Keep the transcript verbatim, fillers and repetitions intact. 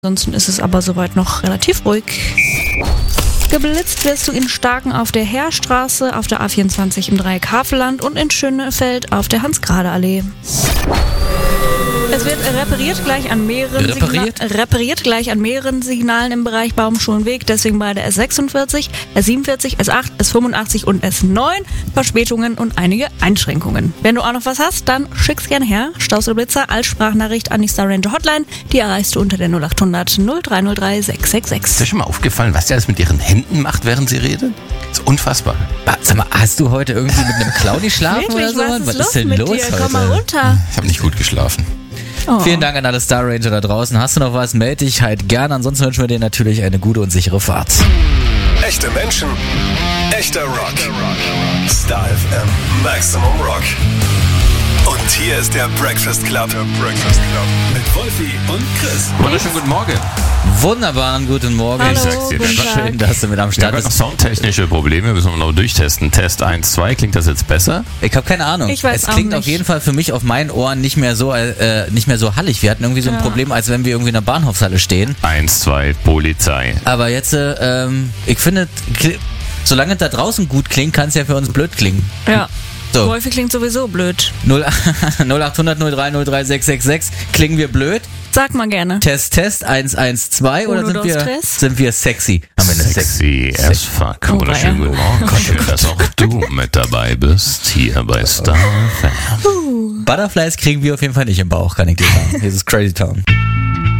Ansonsten ist es aber soweit noch relativ ruhig. Geblitzt wirst du in Starken auf der Heerstraße, auf der A vierundzwanzig im Dreieck Havelland und in Schönefeld auf der Hans-Grade-Allee. Es wird repariert gleich an mehreren Repariert? Signa- repariert gleich an mehreren Signalen im Bereich Baumschulenweg, deswegen bei der S sechsundvierzig, S siebenundvierzig, S acht, S fünfundachtzig und S neun Verspätungen und einige Einschränkungen. Wenn du auch noch was hast, dann schick's gerne her. Staus oder Blitzer als Sprachnachricht an die Star Ranger Hotline. Die erreichst du unter der null achthundert null drei null drei sechs sechs sechs. Ist dir schon mal aufgefallen, was der alles mit ihren Händen macht, während sie redet? Das ist unfassbar. Sag mal, hast du heute irgendwie mit einem Clown geschlafen Wirklich, oder so? was ist Was los ist denn mit los dir? heute? Komm mal runter. Ich habe nicht gut geschlafen. Oh. Vielen Dank an alle Star Ranger da draußen. Hast du noch was? Meld dich halt gerne. Ansonsten wünschen wir dir natürlich eine gute und sichere Fahrt. Echte Menschen, echter Rock. Star F M, Maximum Rock. Und hier ist der Breakfast Club. Der Breakfast Club. Mit Wolfi und Chris. Wunderschönen guten Morgen. Wunderbaren guten Morgen. Hallo, Ich sag's dir. guten Tag. Schön, dass du mit am Wir Start haben noch bist. soundtechnische Probleme, müssen wir noch durchtesten. Test eins, zwei, klingt das jetzt besser? Ich habe keine Ahnung. Ich weiß es auch klingt nicht. auf jeden Fall für mich auf meinen Ohren nicht mehr so äh, nicht mehr so hallig. Wir hatten irgendwie so ein Ja. Problem, als wenn wir irgendwie in der Bahnhofshalle stehen. Eins, zwei, Polizei. Aber jetzt, äh, ähm, ich finde, kli- solange es da draußen gut klingt, kann es ja für uns blöd klingen. Ja. So. Wolfi klingt sowieso blöd. null achthundert null drei null drei sechs sechs sechs. Klingen wir blöd? Sag mal gerne. Test, Test, eins eins zwei oder Uno, sind dos, wir, tres? sind wir sexy? Haben wir eine Sexy Sex- as fuck. Oh, Wunderschönen weia. guten Morgen. Schön, dass auch du mit dabei bist, hier bei Star F M. Butterflies kriegen wir auf jeden Fall nicht im Bauch, kann ich dir sagen. Hier ist Crazy Town.